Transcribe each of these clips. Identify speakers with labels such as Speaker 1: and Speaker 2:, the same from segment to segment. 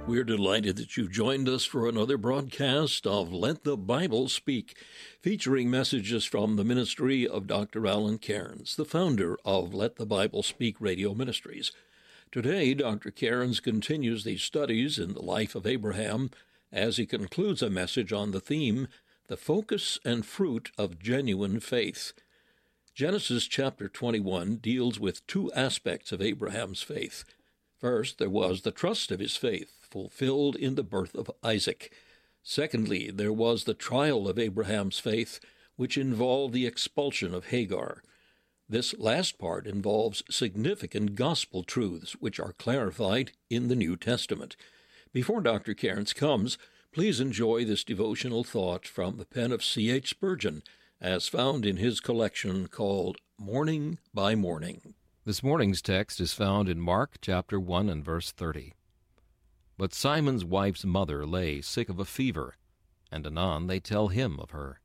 Speaker 1: We're delighted that you've joined us for another broadcast of Let the Bible Speak, featuring messages from the ministry of Dr. Alan Cairns, the founder of Let the Bible Speak Radio Ministries. Today, Dr. Cairns continues these studies in the life of Abraham as he concludes a message on the theme, The Focus and Fruit of Genuine Faith. Genesis chapter 21 deals with two aspects of Abraham's faith. First, there was the trust of his faith, fulfilled in the birth of Isaac. Secondly, there was the trial of Abraham's faith, which involved the expulsion of Hagar. This last part involves significant gospel truths, which are clarified in the New Testament. Before Dr. Cairns comes, please enjoy this devotional thought from the pen of C.H. Spurgeon, as found in his collection called Morning by Morning.
Speaker 2: This morning's text is found in Mark chapter 1 and verse 30. But Simon's wife's mother lay sick of a fever, and anon they tell him of her.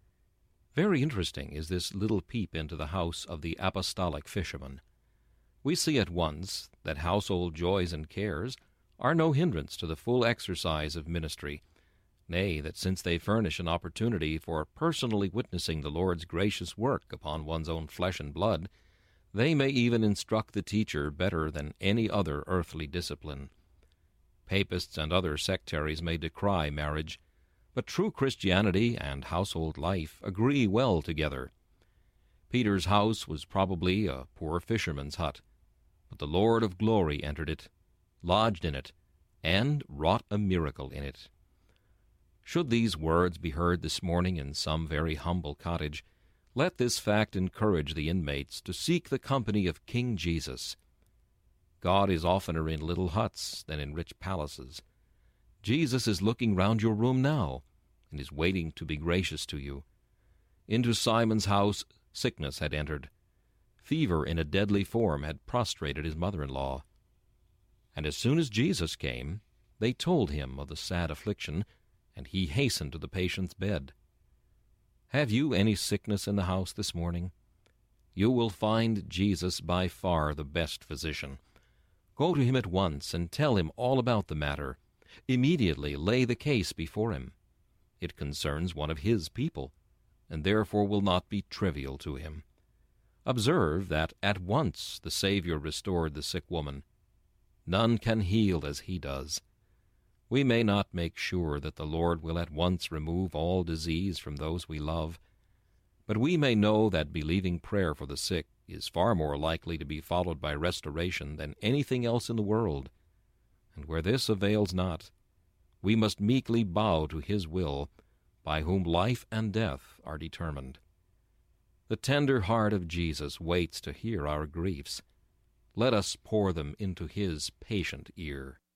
Speaker 2: Very interesting is this little peep into the house of the apostolic fisherman. We see at once that household joys and cares are no hindrance to the full exercise of ministry, nay, that since they furnish an opportunity for personally witnessing the Lord's gracious work upon one's own flesh and blood, they may even instruct the teacher better than any other earthly discipline. Papists and other sectaries may decry marriage, but true Christianity and household life agree well together. Peter's house was probably a poor fisherman's hut, but the Lord of glory entered it, lodged in it, and wrought a miracle in it. Should these words be heard this morning in some very humble cottage, let this fact encourage the inmates to seek the company of King Jesus. God is oftener in little huts than in rich palaces. Jesus is looking round your room now, and is waiting to be gracious to you. Into Simon's house sickness had entered. Fever in a deadly form had prostrated his mother-in-law. And as soon as Jesus came, they told him of the sad affliction, and he hastened to the patient's bed. Have you any sickness in the house this morning? You will find Jesus by far the best physician. Go to him at once and tell him all about the matter. Immediately lay the case before him. It concerns one of his people, and therefore will not be trivial to him. Observe that at once the Savior restored the sick woman. None can heal as he does. We may not make sure that the Lord will at once remove all disease from those we love, but we may know that believing prayer for the sick is far more likely to be followed by restoration than anything else in the world. And where this avails not, we must meekly bow to his will, by whom life and death are determined. The tender heart of Jesus waits to hear our griefs. Let us pour them into his patient ear.